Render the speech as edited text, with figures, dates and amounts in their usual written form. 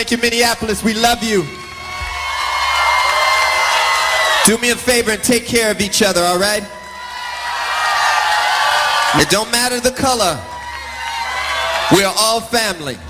Thank you, Minneapolis. We love you. Do me a favor and take care of each other, all right? It don't matter the color. We are all family.